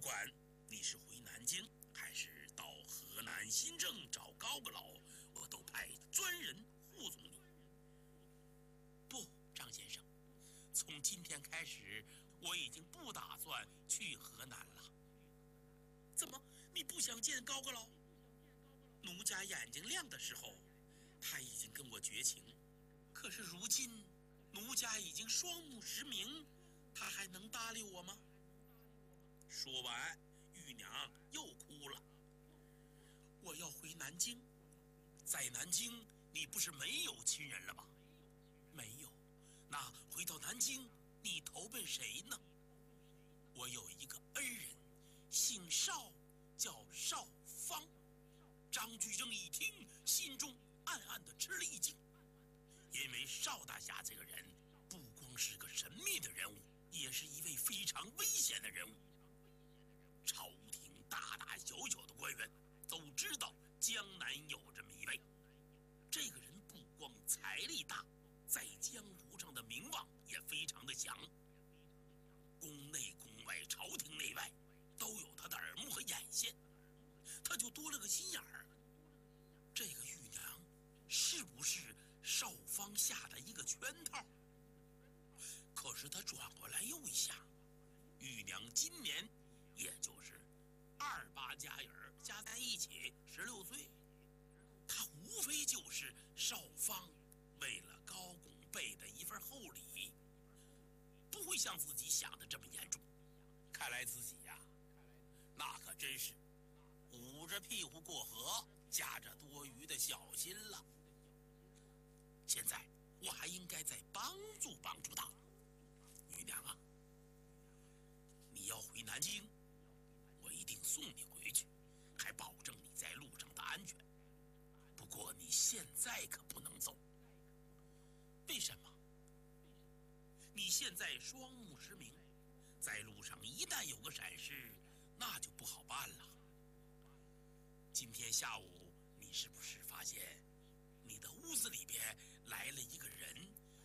管你是回南京还是到河南新郑找高阁老，我都派专人护送你。不，张先生，从今天开始，我已经不打算去河南了。怎么，你不想见高阁老？奴家眼睛亮的时候，他已经跟我绝情，可是如今奴家已经双目失明，他还能搭理我吗？说完，玉娘又哭了。我要回南京，在南京你不是没有亲人了吗？没有，那回到南京你投奔谁呢？我有一个恩人，姓邵，叫邵方。张居正一听，心中暗暗地吃了一惊，因为邵大侠这个人不光是个神秘的人物，也是一位非常危险的人物。朝廷大大小小的官员都知道江南有这么一位，这个人不光财力大，在江湖上的名望也非常的响，宫内宫外，朝廷内外都有他的耳目和眼线。他就多了个心眼儿，这个玉娘是不是邵方下的一个圈套？可是他转过来又一想，玉娘今年也就是28加1加在一起16岁，她无非就是邵方为了高拱备的一份厚礼，不会像自己想的这么严重。看来自己呀，那可真是捂着屁股过河，夹着多余的小心了。现在我还应该再帮助他。玉娘啊，你要回南京，我一定送你回去，还保证你在路上的安全。不过你现在可不能走。为什么？你现在双目失明，在路上一旦有个闪失，那就不好办了。今天下午你是不是发现你的屋子里边来了一个人？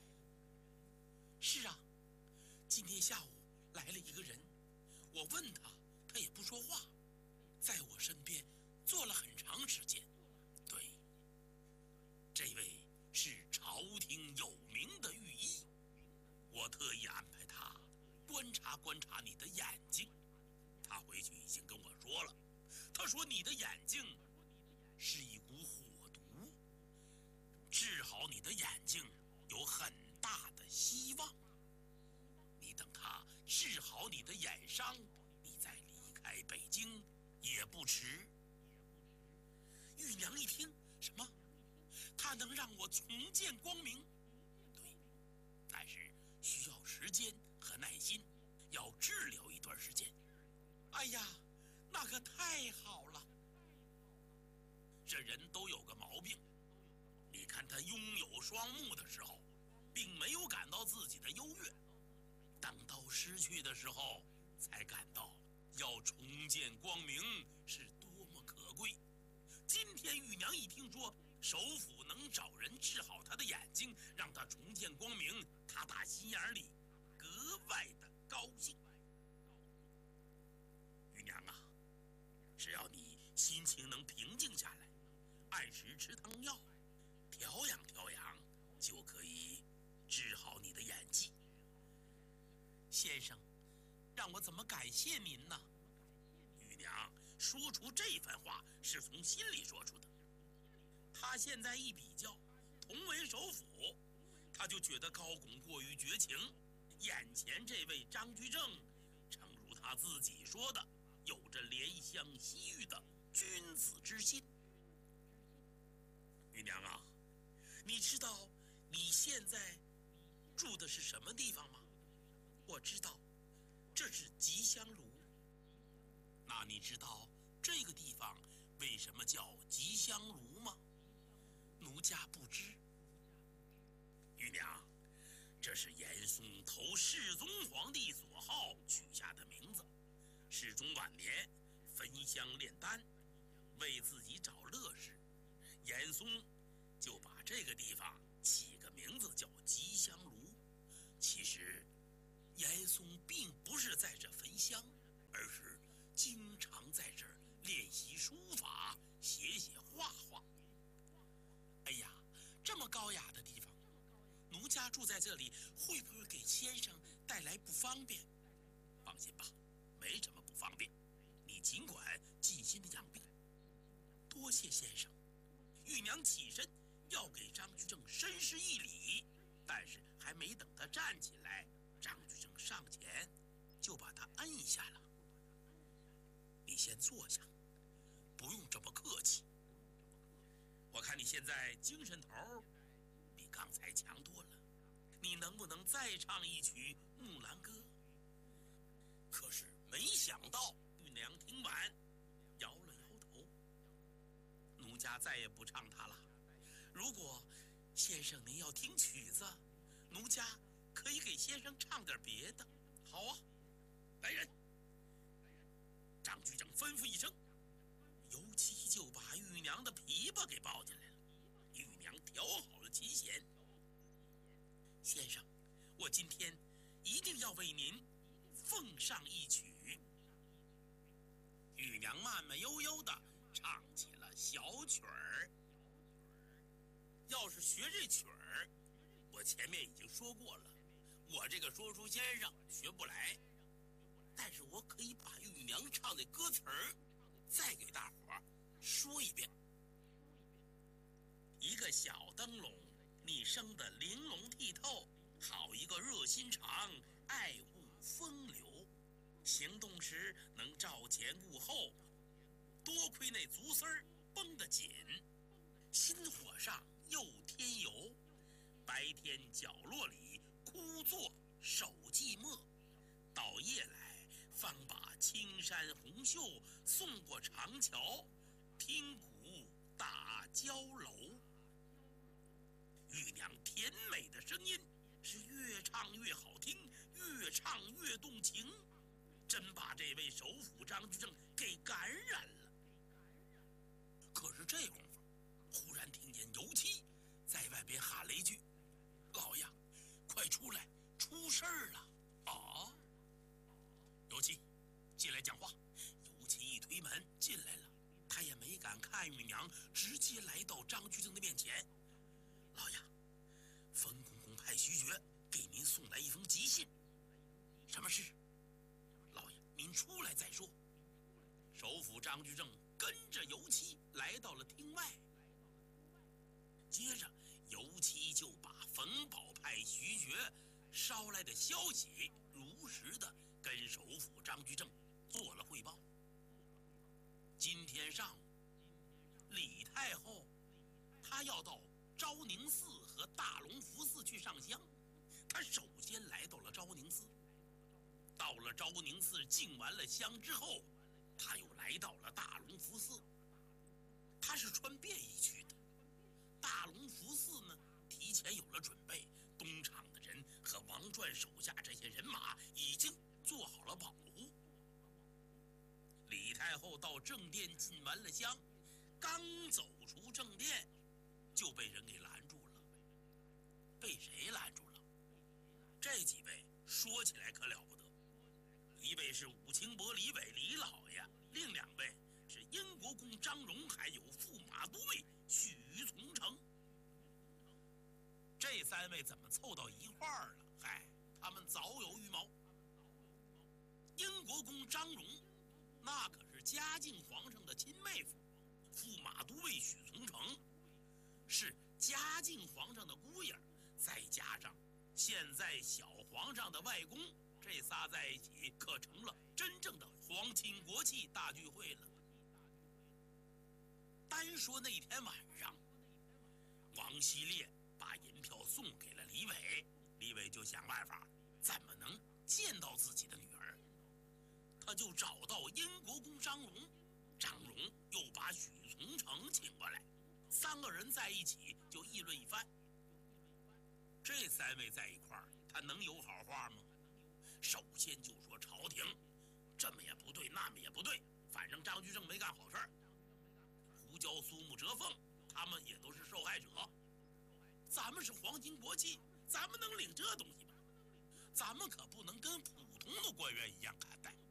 是啊，今天下午来了一个人，我问他，他也不说话，在我身边坐了很长时间。对，这位是朝廷有名的御医，我特意安排他观察观察你的眼睛。他回去已经跟我说了，他说你的眼睛是一股火毒，治好你的眼睛有很大的希望。你等他治好你的眼伤，你再离开北京也不迟。玉娘一听，什么？他能让我重见光明？对，但是需要时间和耐心，要治疗一段时间。哎呀，那可太好了！这人都有个毛病，你看他拥有双目的时候，并没有感到自己的优越，等到失去的时候，才感到要重见光明是多么可贵。今天玉娘一听说首府能找人治好他的眼睛，让他重见光明，他打心眼里格外的高兴。玉娘啊，只要你心情能平静下来，按时吃汤药，调养调养，就可以治好你的眼疾。先生，让我怎么感谢您呢？玉娘说出这番话是从心里说出的。她现在一比较，同为首辅，她就觉得高拱过于绝情，眼前这位张居正，诚如他自己说的，有着怜香惜玉的君子之心。玉娘啊，你知道你现在住的是什么地方吗？我知道，这是吉祥炉。那你知道这个地方为什么叫吉祥炉吗？奴家不知。玉娘，这是严嵩投世宗皇帝所好取下的名字。世宗晚年焚香炼丹，为自己找乐事，严嵩就把这个地方起个名字叫吉祥炉。其实严嵩并不是在这焚香，而是高雅的地方，奴家住在这里，会不会给先生带来不方便？放心吧，没什么不方便，你尽管尽心的养病。多谢先生。玉娘起身要给张居正深施一礼，但是还没等他站起来，张居正上前就把他摁下了。你先坐下，不用这么客气。我看你现在精神头比刚才强多了，你能不能再唱一曲《木兰歌》？可是没想到玉娘听完摇了摇头，奴家再也不唱它了。如果先生您要听曲子，奴家可以给先生唱点别的。好啊，来人！张居正吩咐一声，尤其就把玉娘的琵琶给抱进来了。玉娘调好了琴弦。先生，我今天一定要为您奉上一曲。玉娘慢慢悠悠地唱起了小曲儿。要是学这曲儿，我前面已经说过了，我这个说书先生学不来，但是我可以把玉娘唱的歌词儿再给大伙儿说一遍。一个小灯笼，你生得玲珑剔透，好一个热心肠，爱护风流，行动时能照前顾后，多亏那足丝儿绷得紧，心火上又添油，白天角落里枯坐守寂寞，到夜来方把青山红袖送过长桥，听鼓打交楼。玉娘甜美的声音是越唱越好听，越唱越动情，真把这位首辅张居正给感染了。可是这功夫，忽然听见尤七在外边喊了一句：“老爷，快出来，出事儿了！”啊！尤七，进来讲话。尤七一推门进来了，他也没敢看玉娘，直接来到张居正的面前。老爷，冯公公派徐觉给您送来一封急信。什么事？老爷，您出来再说。首辅张居正跟着尤七来到了厅外，接着尤七就把冯保派徐觉捎来的消息如实的跟首辅张居正做了汇报。今天上午，李太后她要到昭宁寺和大隆福寺去上香，她首先来到了昭宁寺。到了昭宁寺敬完了香之后，她又来到了大隆福寺。她是穿便衣去的。大隆福寺呢，提前有了准备，东厂的人和王传手下这些人马已经做好了保护。李太后到正殿进完了香，刚走出正殿，就被人给拦住了。被谁拦住了？这几位说起来可了不得，一位是武清伯李伟李老爷，另两位是英国公张荣，还有驸马都尉许从成。这三位怎么凑到一块儿了？嗨，他们早有预谋。英国公张荣那可是嘉靖皇上的亲妹夫，驸马都尉许从成是嘉靖皇上的姑爷，再加上现在小皇上的外公，这仨在一起可成了真正的皇亲国戚大聚会了。单说那天晚上，王希烈把银票送给了李伟，李伟就想办法怎么能见到自己的女儿，他就找到英国公张荣，张荣又把许从成请过来，三个人在一起就议论一番。这三位在一块儿，他能有好话吗？首先就说朝廷这么也不对，那么也不对，反正张居正没干好事儿。胡椒、苏木、折凤他们也都是受害者。咱们是皇亲国戚，咱们能领这东西吗？咱们可不能跟普通的官员一样看待。